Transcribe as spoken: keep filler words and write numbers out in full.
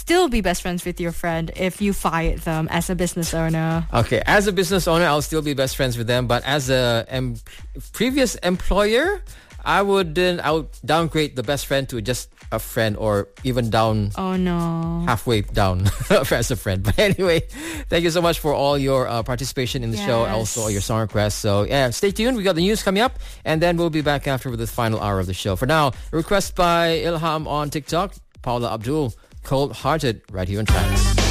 still be best friends with your friend if you fired them as a business owner? Okay, as a business owner, I'll still be best friends with them. But as a em- previous employer, I would uh, I would downgrade the best friend to just a friend, or even down. Oh no, halfway down as a friend. But anyway, thank you so much for all your uh, participation in the yes. show, also all your song requests. So yeah, stay tuned. We got the news coming up, and then we'll be back after with the final hour of the show. For now, a request by Ilham on TikTok, Paula Abdul, Cold Hearted, right here on Tracks.